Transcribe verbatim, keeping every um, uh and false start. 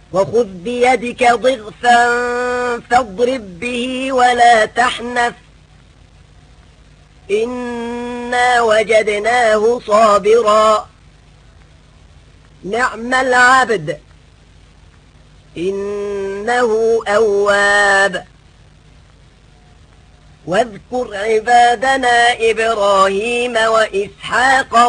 وخذ بيدك ضغثا فاضرب به ولا تحنث إنا وجدناه صابرا نعم العبد إنه أواب واذكر عبادنا إبراهيم وإسحاق